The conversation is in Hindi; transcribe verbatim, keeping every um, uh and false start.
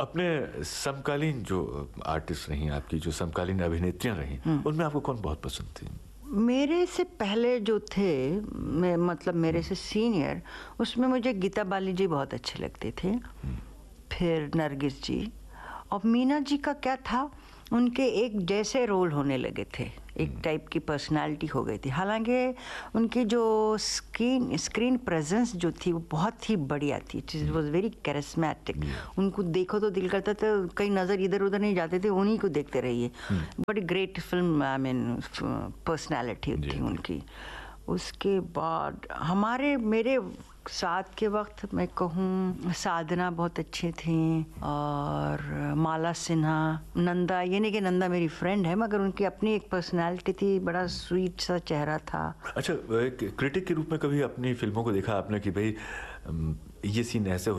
अपने समकालीन जो आर्टिस्ट रही आपकी, जो समकालीन अभिनेत्रियां रही, उनमें आपको कौन बहुत पसंद थी? मेरे से पहले जो थे, मैं मतलब मेरे से सीनियर, उसमें मुझे गीता बाली जी बहुत अच्छे लगते थे, फिर नरगिस जी, और मीना जी का क्या था, उनके एक जैसे रोल होने लगे थे, एक टाइप की पर्सनालिटी हो गई थी। हालांकि उनकी जो स्क्रीन स्क्रीन प्रेजेंस जो थी वो बहुत ही बढ़िया थी, इट वाज वेरी कैरिस्मेटिक। उनको देखो तो दिल करता था, कहीं नज़र इधर उधर नहीं जाते थे, उन्हीं को देखते रहिए। बड़ी great film, I mean personality थी उनकी। उसके बाद हमारे मेरे साथ के वक्त मैं कहूँ साधना बहुत अच्छी थी, और माला सिन्हा, नंदा, ये नहीं कि नंदा मेरी फ्रेंड है, मगर उनकी अपनी एक पर्सनालिटी थी, बड़ा स्वीट सा चेहरा था। अच्छा, एक क्रिटिक के रूप में कभी अपनी फिल्मों को देखा आपने कि भाई ये सीन ऐसे